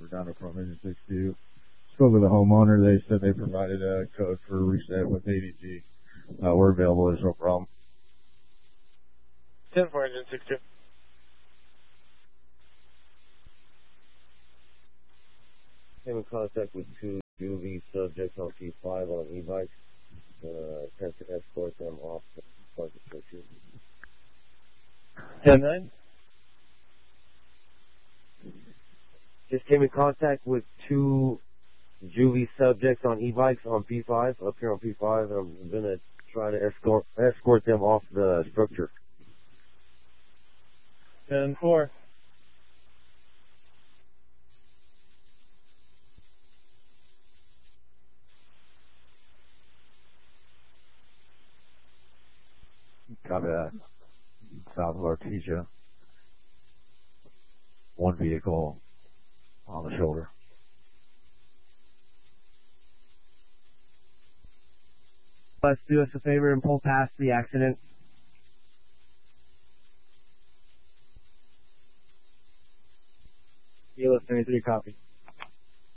over down to Front Engine 62. Spoke with the homeowner. They said they provided a code for reset with ADG. We're available. There's no problem. 10 for Engine 62. Came in contact with two juvie subjects on P5 on e-bikes. Attempt to escort them off the budget structure. 10-9. Just came in contact with two juvie subjects on e-bikes on P5, up here on P5. I'm going to try to escort them off the structure. 10-4. Copy that. South of Artesia. One vehicle on the shoulder. Let's do us a favor and pull past the accident. Kilo 33, copy.